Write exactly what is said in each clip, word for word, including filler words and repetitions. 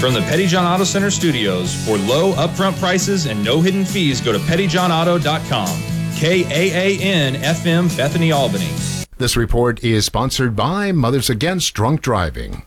From the Petty John Auto Center studios, for low upfront prices and no hidden fees, go to petty john auto dot com. K A A N F M Bethany, Albany. This report is sponsored by Mothers Against Drunk Driving.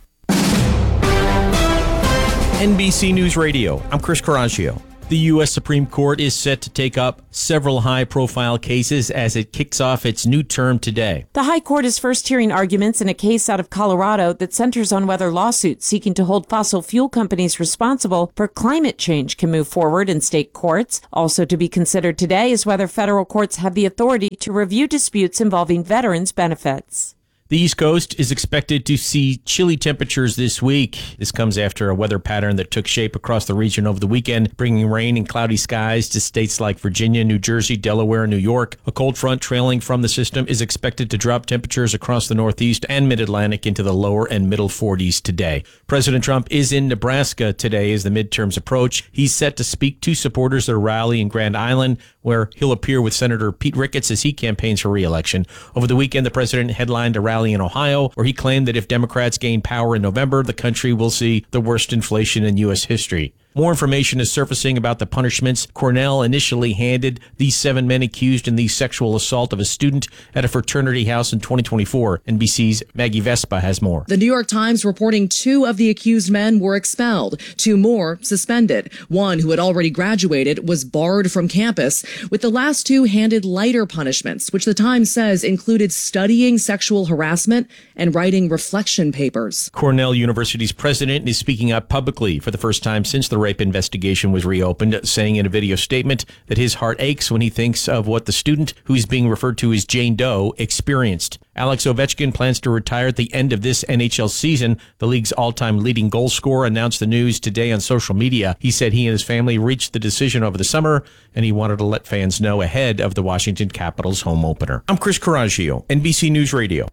N B C News Radio, I'm Chris Coraggio. The U S Supreme Court is set to take up several high-profile cases as it kicks off its new term today. The High Court is first hearing arguments in a case out of Colorado that centers on whether lawsuits seeking to hold fossil fuel companies responsible for climate change can move forward in state courts. Also to be considered today is whether federal courts have the authority to review disputes involving veterans' benefits. The East Coast is expected to see chilly temperatures this week. This comes after a weather pattern that took shape across the region over the weekend, bringing rain and cloudy skies to states like Virginia, New Jersey, Delaware, and New York. A cold front trailing from the system is expected to drop temperatures across the Northeast and Mid-Atlantic into the lower and middle forties today. President Trump is in Nebraska today as the midterms approach. He's set to speak to supporters at a rally in Grand Island, where he'll appear with Senator Pete Ricketts as he campaigns for re-election. Over the weekend, the president headlined a rally in Ohio, where he claimed that if Democrats gain power in November, the country will see the worst inflation in U S history. More information is surfacing about the punishments Cornell initially handed these seven men accused in the sexual assault of a student at a fraternity house in twenty twenty-four. N B C's Maggie Vespa has more. The New York Times reporting two of the accused men were expelled, two more suspended. One, who had already graduated, was barred from campus, with the last two handed lighter punishments, which the Times says included studying sexual harassment and writing reflection papers. Cornell University's president is speaking out publicly for the first time since the rape investigation was reopened, saying in a video statement that his heart aches when he thinks of what the student, who's being referred to as Jane Doe, experienced. Alex Ovechkin plans to retire at the end of this N H L season. The league's all-time leading goal scorer announced the news today on social media. He said he and his family reached the decision over the summer, and he wanted to let fans know ahead of the Washington Capitals home opener. I'm Chris Coraggio, N B C News Radio.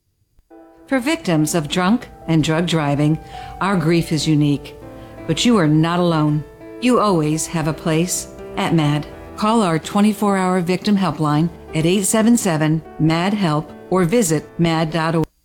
For victims of drunk and drug driving, our grief is unique. But you are not alone. You always have a place at MAD. Call our twenty-four hour victim helpline at eight seven seven, M A D, HELP or visit mad dot org.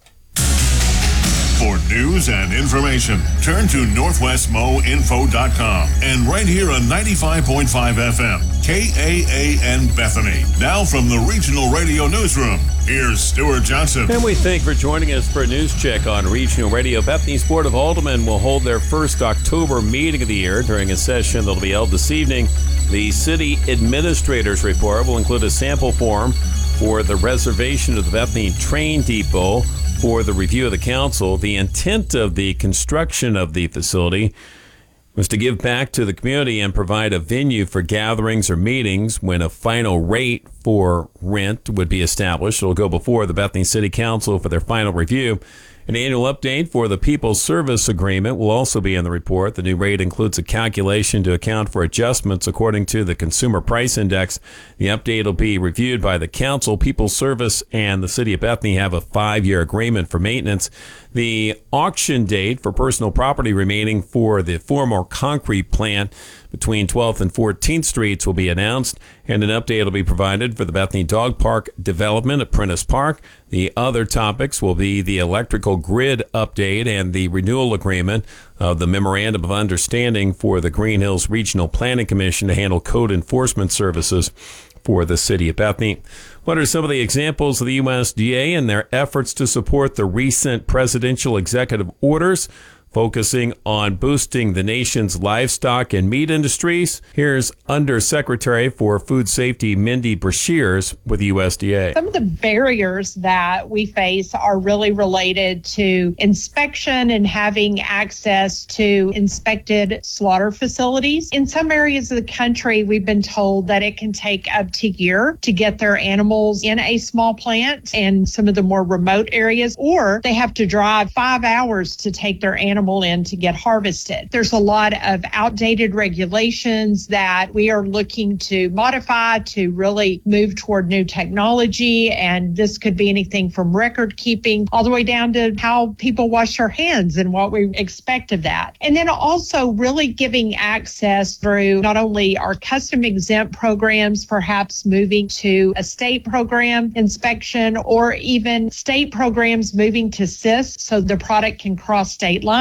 For news and information, turn to northwest mo info dot com and right here on ninety-five point five F M, K A A N Bethany. Now from the Regional Radio Newsroom, here's Stuart Johnson. And we thank for joining us for a news check on Regional Radio. Bethany's Board of Aldermen will hold their first October meeting of the year during a session that will be held this evening. The City Administrator's Report will include a sample form for the reservation of the Bethany Train Depot for the review of the council. The intent of the construction of the facility was to give back to the community and provide a venue for gatherings or meetings. When a final rate for rent would be established, it will go before the Bethany City Council for their final review. An annual update for the People's Service Agreement will also be in the report. The new rate includes a calculation to account for adjustments according to the Consumer Price Index. The update will be reviewed by the Council. People's Service and the City of Bethany have a five-year agreement for maintenance. The auction date for personal property remaining for the former concrete plant between twelfth and fourteenth Streets will be announced, and an update will be provided for the Bethany Dog Park development at Prentice Park. The other topics will be the electrical grid update and the renewal agreement of the Memorandum of Understanding for the Green Hills Regional Planning Commission to handle code enforcement services for the City of Bethany. What are some of the examples of the U S D A and their efforts to support the recent presidential executive orders focusing on boosting the nation's livestock and meat industries? Here's Undersecretary for Food Safety Mindy Brashears with the U S D A. Some of the barriers that we face are really related to inspection and having access to inspected slaughter facilities. In some areas of the country, we've been told that it can take up to a year to get their animals in a small plant, and some of the more remote areas, or they have to drive five hours to take their animals in to get harvested. There's a lot of outdated regulations that we are looking to modify to really move toward new technology. And this could be anything from record keeping all the way down to how people wash their hands and what we expect of that. And then also really giving access through not only our custom exempt programs, perhaps moving to a state program inspection, or even state programs moving to C I S so the product can cross state lines.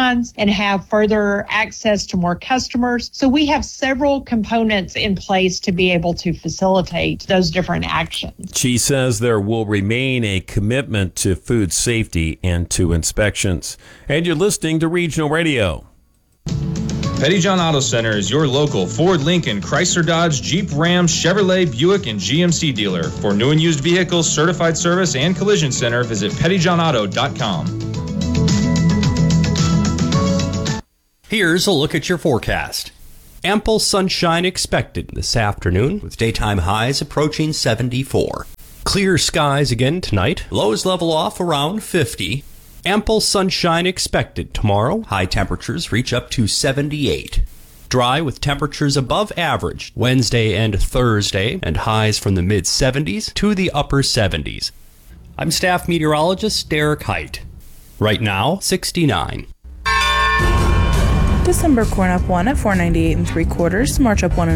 coupons and have further access to more customers. So we have several components in place to be able to facilitate those different actions. She says there will remain a commitment to food safety and to inspections. And you're listening to Regional Radio. Pettyjohn Auto Center is your local Ford, Lincoln, Chrysler, Dodge, Jeep, Ram, Chevrolet, Buick, and G M C dealer. For new and used vehicles, certified service, and collision center, visit petty john auto dot com. Here's a look at your forecast. Ample sunshine expected this afternoon, with daytime highs approaching seventy-four. Clear skies again tonight. Lows level off around fifty. Ample sunshine expected tomorrow. High temperatures reach up to seventy-eight. Dry with temperatures above average Wednesday and Thursday, and highs from the mid seventies to the upper seventies. I'm staff meteorologist Derek Height. Right now, sixty-nine. December corn up one at four ninety-eight and three quarters. March up one